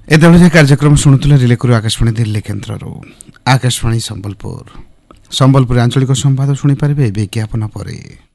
एतबेले कार्यक्रम शुणुले रिलेकुरु आकाशवाणी दिल्ली केन्द्रରୁ आकाशवाणी संबलपुर आंचलिक संवाद शुणी पारे विज्ञापन पर।